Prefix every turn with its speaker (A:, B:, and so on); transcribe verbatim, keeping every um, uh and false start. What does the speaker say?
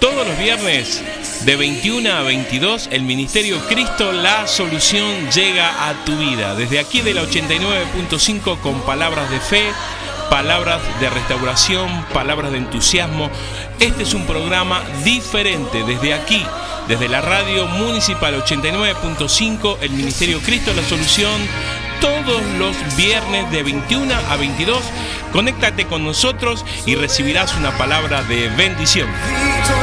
A: Todos los viernes de veintiuna a veintidós, el Ministerio Cristo, la solución llega a tu vida. Desde aquí de la ochenta y nueve punto cinco con palabras de fe, palabras de restauración, palabras de entusiasmo. Este es un programa diferente. Desde aquí, desde la radio municipal ochenta y nueve punto cinco, el Ministerio Cristo, la solución, todos los viernes de veintiuna a veintidós. Conéctate con nosotros y recibirás una palabra de bendición.